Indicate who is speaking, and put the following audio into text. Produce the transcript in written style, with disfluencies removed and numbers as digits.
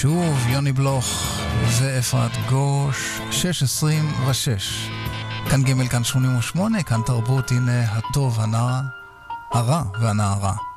Speaker 1: שוב יוני בלוך ואפרת גוש, 6:26. כאן ג' כאן 88, כאן תרבות, הנה הטוב, הרע והנערה.